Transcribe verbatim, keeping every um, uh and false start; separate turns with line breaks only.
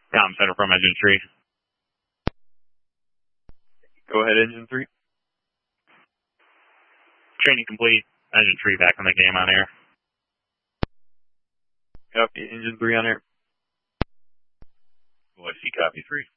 Com Center from Engine three. Go ahead, Engine three. Training complete. Engine three back in the game on air. Copy, Engine three on air. Oh, I see, copy three.